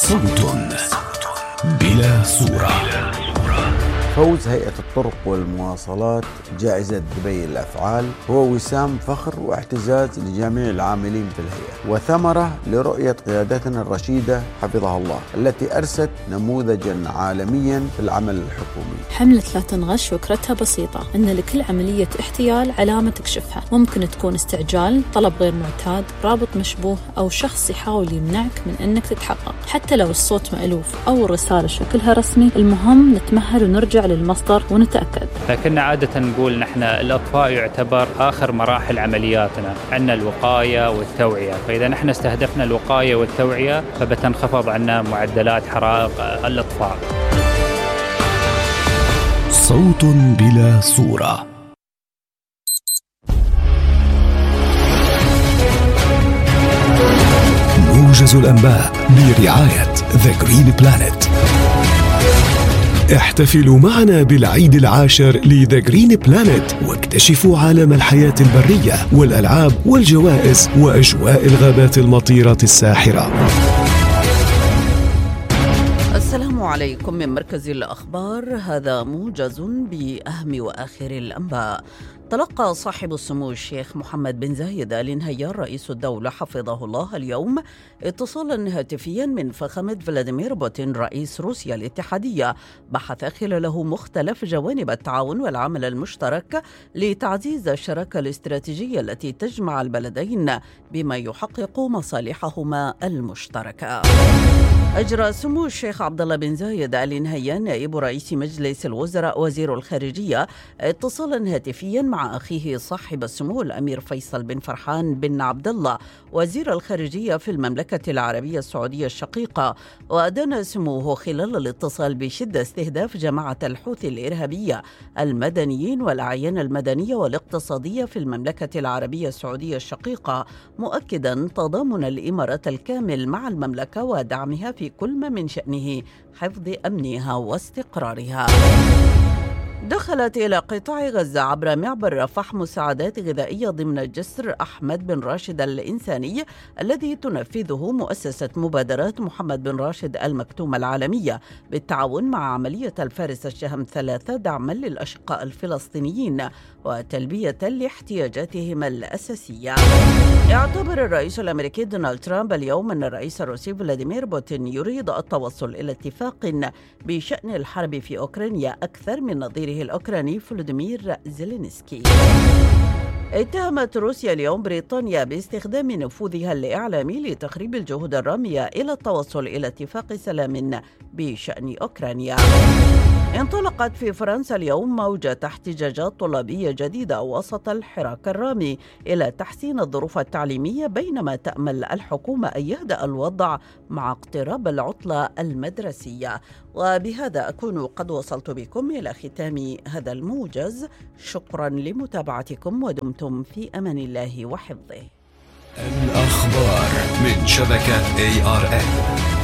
صوت بلا صورة. فوز هيئة الطرق والمواصلات جائزة دبي للأفعال هو وسام فخر واعتزاز لجميع العاملين في الهيئة، وثمرة لرؤية قيادتنا الرشيدة حفظها الله التي أرست نموذجا عالميا في العمل الحكومي. حملة لا تنغش فكرتها بسيطة، أن لكل عملية احتيال علامة تكشفها، ممكن تكون استعجال، طلب غير معتاد، رابط مشبوه، أو شخص يحاول يمنعك من أنك تتحقق. حتى لو الصوت مألوف أو الرسالة شكلها رسمي، المهم نتمهل ونرجع للمصدر ونتأكد. فكنا عادة نقول نحن الإطفاء يعتبر آخر مراحل عملياتنا، عندنا الوقاية والتوعية، فإذا نحن استهدفنا الوقاية والتوعية فبتنخفض عنا معدلات حرائق الإطفاء. صوت بلا صورة. موجز الأنباء برعاية The Green Planet. احتفلوا معنا بالعيد العاشر لذا جرين بلانت واكتشفوا عالم الحياة البرية والألعاب والجوائز وأجواء الغابات المطيرة الساحرة. السلام عليكم من مركز الأخبار، هذا موجز بأهم وآخر الأنباء. تلقى صاحب السمو الشيخ محمد بن زايد آل نهيان رئيس الدولة حفظه الله اليوم اتصالا هاتفيا من فخامة فلاديمير بوتين رئيس روسيا الاتحادية، بحث خلاله مختلف جوانب التعاون والعمل المشترك لتعزيز الشراكة الاستراتيجية التي تجمع البلدين بما يحقق مصالحهما المشتركة. أجرى سمو الشيخ عبد الله بن زايد آل نهيان نائب رئيس مجلس الوزراء وزير الخارجية اتصالا هاتفيا مع أخيه صاحب السمو الأمير فيصل بن فرحان بن عبد الله وزير الخارجية في المملكة العربية السعودية الشقيقة، وأدان سموه خلال الاتصال بشدة استهداف جماعة الحوثي الإرهابية المدنيين والأعيان المدنية والاقتصادية في المملكة العربية السعودية الشقيقة، مؤكدا تضامن الإمارات الكامل مع المملكة ودعمها في كل ما من شأنه حفظ أمنها واستقرارها. دخلت إلى قطاع غزة عبر معبر رفح مساعدات غذائية ضمن جسر أحمد بن راشد الإنساني الذي تنفذه مؤسسة مبادرات محمد بن راشد المكتوم العالمية بالتعاون مع عملية الفارس الشهم 3 دعما للأشقاء الفلسطينيين وتلبية لاحتياجاتهم الأساسية. اعتبر الرئيس الأمريكي دونالد ترامب اليوم أن الرئيس الروسي فلاديمير بوتين يريد التوصل إلى اتفاق بشأن الحرب في أوكرانيا أكثر من نظيره الأوكراني فلوديمير زيلينسكي. اتهمت روسيا اليوم بريطانيا باستخدام نفوذها الإعلامي لتخريب الجهود الرامية إلى التوصل إلى اتفاق سلام بشأن أوكرانيا. انطلقت في فرنسا اليوم موجة احتجاجات طلابية جديدة وسط الحراك الرامي إلى تحسين الظروف التعليمية، بينما تأمل الحكومة أن يهدأ الوضع مع اقتراب العطلة المدرسية. وبهذا أكون قد وصلت بكم إلى ختام هذا الموجز، شكرا لمتابعتكم ودمتم في أمان الله وحفظه. الأخبار من شبكة ARN.